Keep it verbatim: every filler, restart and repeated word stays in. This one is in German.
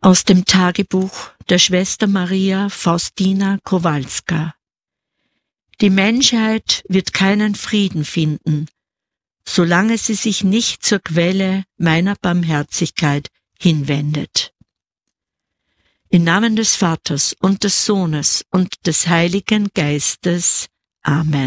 Aus dem Tagebuch der Schwester Maria Faustina Kowalska. Die Menschheit wird keinen Frieden finden, solange sie sich nicht zur Quelle meiner Barmherzigkeit hinwendet. Im Namen des Vaters und des Sohnes und des Heiligen Geistes. Amen.